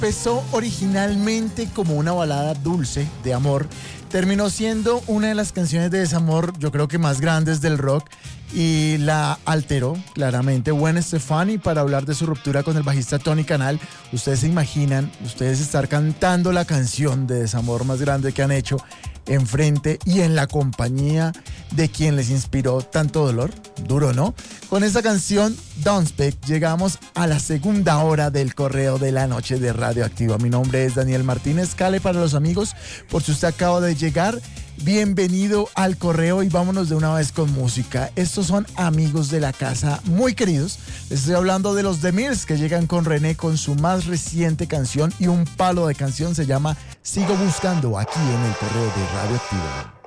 empezó originalmente como una balada dulce de amor, terminó siendo una de las canciones de desamor, yo creo que más grandes del rock, y la alteró claramente Gwen Stefani para hablar de su ruptura con el bajista Tony Canal. Ustedes se imaginan, ustedes estar cantando la canción de desamor más grande que han hecho enfrente y en la compañía de quien les inspiró tanto dolor. Duro, ¿no? Con esta canción, Don't Speak, llegamos a la segunda hora del Correo de la Noche de Radioactiva. Mi nombre es Daniel Martínez, Cale para los amigos. Por si usted acaba de llegar, bienvenido al Correo y vámonos de una vez con música. Estos son amigos de la casa muy queridos. Les estoy hablando de los The Mills, que llegan con René con su más reciente canción y un palo de canción. Se llama Sigo Buscando, aquí en el Correo de Radioactiva.